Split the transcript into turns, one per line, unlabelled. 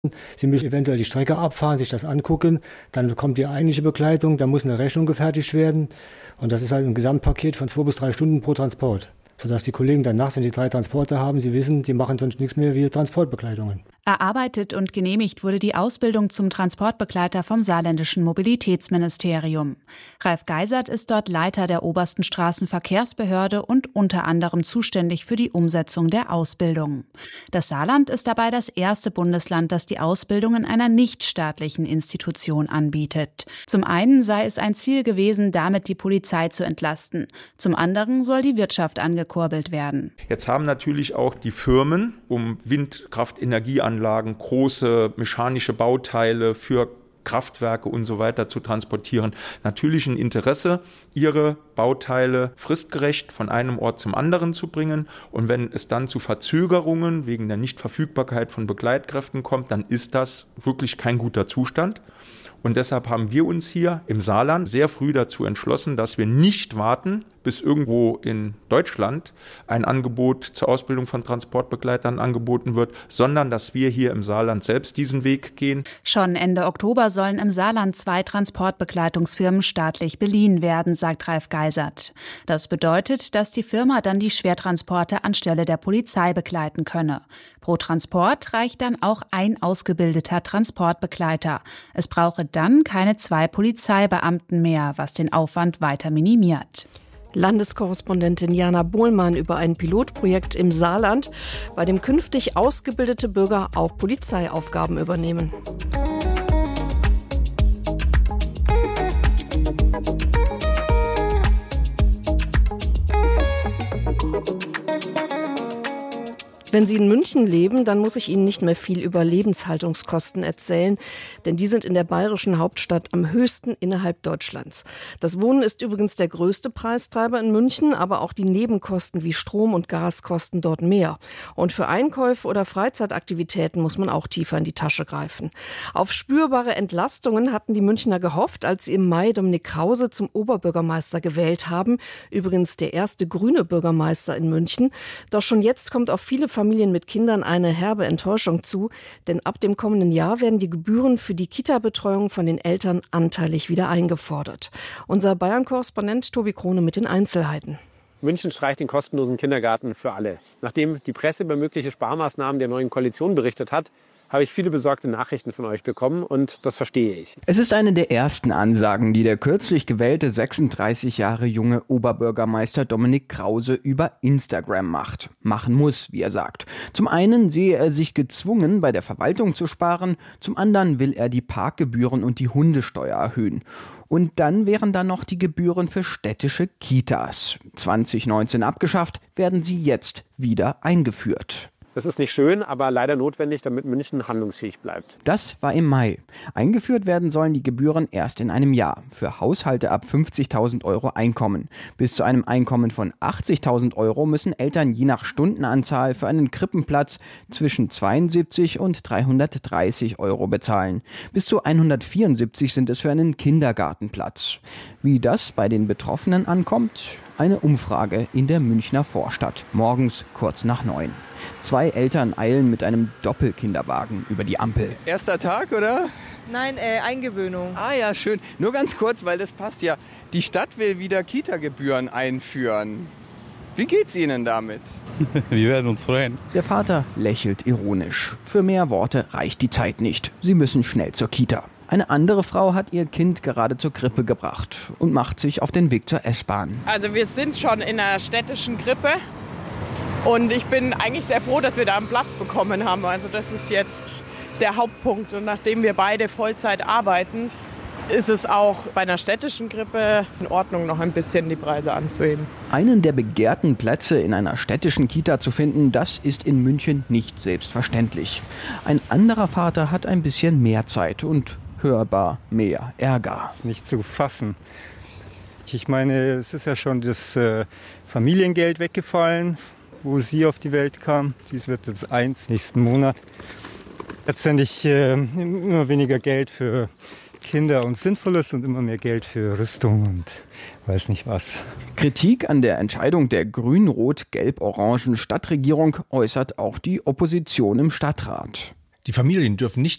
Sie müssen eventuell die Strecke abfahren, sich das angucken, dann kommt die eigentliche Begleitung, dann muss eine Rechnung gefertigt werden und das ist halt ein Gesamtpaket von 2 bis 3 Stunden pro Transport, sodass die Kollegen dann nachts, wenn die 3 Transporte haben, sie wissen, sie machen sonst nichts mehr wie Transportbegleitungen.
Erarbeitet und genehmigt wurde die Ausbildung zum Transportbegleiter vom saarländischen Mobilitätsministerium. Ralf Geisert ist dort Leiter der obersten Straßenverkehrsbehörde und unter anderem zuständig für die Umsetzung der Ausbildung. Das Saarland ist dabei das erste Bundesland, das die Ausbildung in einer nichtstaatlichen Institution anbietet. Zum einen sei es ein Ziel gewesen, damit die Polizei zu entlasten. Zum anderen soll die Wirtschaft angekurbelt werden.
Jetzt haben natürlich auch die Firmen um Windkraftenergieanlagen, große mechanische Bauteile für Kraftwerke und so weiter zu transportieren, natürlich ein Interesse, ihre Bauteile fristgerecht von einem Ort zum anderen zu bringen. Und wenn es dann zu Verzögerungen wegen der Nichtverfügbarkeit von Begleitkräften kommt, dann ist das wirklich kein guter Zustand. Und deshalb haben wir uns hier im Saarland sehr früh dazu entschlossen, dass wir nicht warten, bis irgendwo in Deutschland ein Angebot zur Ausbildung von Transportbegleitern angeboten wird, sondern dass wir hier im Saarland selbst diesen Weg gehen.
Schon Ende Oktober sollen im Saarland 2 Transportbegleitungsfirmen staatlich beliehen werden, sagt Ralf Geisert. Das bedeutet, dass die Firma dann die Schwertransporte anstelle der Polizei begleiten könne. Pro Transport reicht dann auch ein ausgebildeter Transportbegleiter. Es brauche dann keine 2 Polizeibeamten mehr, was den Aufwand weiter minimiert.
Landeskorrespondentin Jana Bohlmann über ein Pilotprojekt im Saarland, bei dem künftig ausgebildete Bürger auch Polizeiaufgaben übernehmen. Wenn Sie in München leben, dann muss ich Ihnen nicht mehr viel über Lebenshaltungskosten erzählen, denn die sind in der bayerischen Hauptstadt am höchsten innerhalb Deutschlands. Das Wohnen ist übrigens der größte Preistreiber in München, aber auch die Nebenkosten wie Strom und Gas kosten dort mehr. Und für Einkäufe oder Freizeitaktivitäten muss man auch tiefer in die Tasche greifen. Auf spürbare Entlastungen hatten die Münchner gehofft, als sie im Mai Dominik Krause zum Oberbürgermeister gewählt haben. Übrigens der erste grüne Bürgermeister in München. Doch schon jetzt kommt auf viele Familien mit Kindern eine herbe Enttäuschung zu, denn ab dem kommenden Jahr werden die Gebühren für die Kita-Betreuung von den Eltern anteilig wieder eingefordert. Unser Bayern-Korrespondent Tobi Krone mit den Einzelheiten.
München streicht den kostenlosen Kindergarten für alle. Nachdem die Presse über mögliche Sparmaßnahmen der neuen Koalition berichtet hat, habe ich viele besorgte Nachrichten von euch bekommen und das verstehe ich.
Es ist eine der ersten Ansagen, die der kürzlich gewählte 36 Jahre junge Oberbürgermeister Dominik Krause über Instagram machen muss, wie er sagt. Zum einen sehe er sich gezwungen, bei der Verwaltung zu sparen, zum anderen will er die Parkgebühren und die Hundesteuer erhöhen. Und dann wären da noch die Gebühren für städtische Kitas. 2019 abgeschafft, werden sie jetzt wieder eingeführt.
Das ist nicht schön, aber leider notwendig, damit München handlungsfähig bleibt.
Das war im Mai. Eingeführt werden sollen die Gebühren erst in einem Jahr. Für Haushalte ab 50.000 Euro Einkommen. Bis zu einem Einkommen von 80.000 Euro müssen Eltern je nach Stundenanzahl für einen Krippenplatz zwischen 72 und 330 Euro bezahlen. Bis zu 174 sind es für einen Kindergartenplatz. Wie das bei den Betroffenen ankommt? Eine Umfrage in der Münchner Vorstadt. Morgens kurz nach 9. 2 Eltern eilen mit einem Doppelkinderwagen über die Ampel.
Erster Tag, oder?
Nein, Eingewöhnung.
Ah ja, schön. Nur ganz kurz, weil das passt ja. Die Stadt will wieder Kita-Gebühren einführen. Wie geht's Ihnen damit?
Wir werden uns freuen.
Der Vater lächelt ironisch. Für mehr Worte reicht die Zeit nicht. Sie müssen schnell zur Kita. Eine andere Frau hat ihr Kind gerade zur Krippe gebracht und macht sich auf den Weg zur S-Bahn.
Also wir sind schon in einer städtischen Krippe und ich bin eigentlich sehr froh, dass wir da einen Platz bekommen haben. Also das ist jetzt der Hauptpunkt und nachdem wir beide Vollzeit arbeiten, ist es auch bei einer städtischen Krippe in Ordnung, noch ein bisschen die Preise anzuheben.
Einen der begehrten Plätze in einer städtischen Kita zu finden, das ist in München nicht selbstverständlich. Ein anderer Vater hat ein bisschen mehr Zeit und hörbar mehr Ärger.
Das ist nicht zu fassen. Ich meine, es ist ja schon das Familiengeld weggefallen, wo sie auf die Welt kam. Dies wird jetzt 1 nächsten Monat. Letztendlich immer weniger Geld für Kinder und Sinnvolles und immer mehr Geld für Rüstung und weiß nicht was.
Kritik an der Entscheidung der grün-rot-gelb-orangen Stadtregierung äußert auch die Opposition im Stadtrat.
Die Familien dürfen nicht